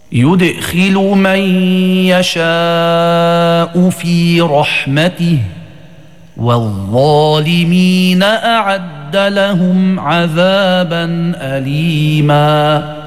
يدخل من يشاء في رحمته والظالمين أعد لهم عذابا أليما.